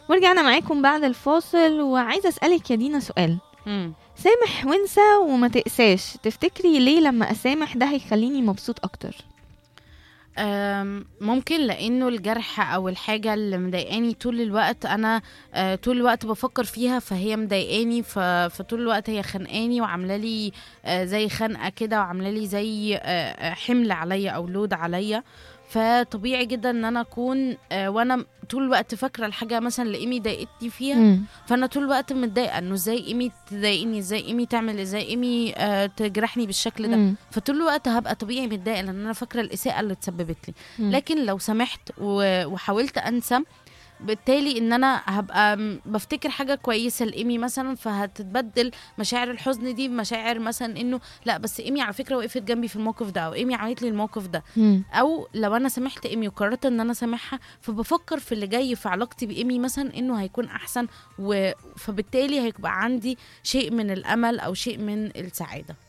ورجعنا معاكم بعد الفاصل، وعايزة أسألك يا دينا سؤال. مم. سامح وانسى وما تقساش، تفتكري ليه لما أسامح ده هيخليني مبسوط أكتر؟ ممكن لانه الجرح او الحاجه اللي مضايقاني طول الوقت انا طول الوقت بفكر فيها، فهي مضايقاني، فطول الوقت هي خانقاني وعامله لي زي خنقه كده، وعامله لي زي حمل عليا او لود عليا. فطبيعي جدا ان انا اكون وانا طول الوقت فاكره الحاجه مثلا اللي ايمي ضايقتني فيها، مم. فانا طول الوقت متضايقه انه ازاي ايمي تضايقني، ازاي ايمي تعمل، ازاي ايمي تجرحني بالشكل ده. مم. فطول الوقت هبقى طبيعي متضايقه لان انا فاكره الاساءه اللي اتسببت لي. مم. لكن لو سمحت وحاولت انسى، بالتالي ان انا هبقى بفتكر حاجه كويسه لايمي مثلا، فهتتبدل مشاعر الحزن دي بمشاعر مثلا انه لا بس ايمي على فكره وقفت جنبي في الموقف ده، او ايمي عملت لي الموقف ده. مم. او لو انا سامحت ايمي وقررت ان انا سامحها، فبفكر في اللي جاي في علاقتي بايمي مثلا انه هيكون احسن، فبالتالي هيبقى عندي شيء من الامل او شيء من السعاده.